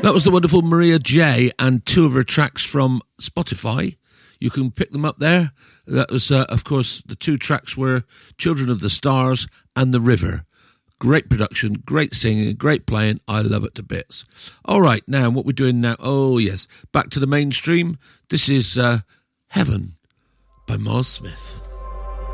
That was the wonderful Maria J and two of her tracks from Spotify. You can pick them up there. That was, of course, the two tracks were Children of the Stars and The River. Great production, great singing, great playing. I love it to bits. All right, now what we're doing now. Oh, yes. Back to the mainstream. This is Heaven by Miles Smith.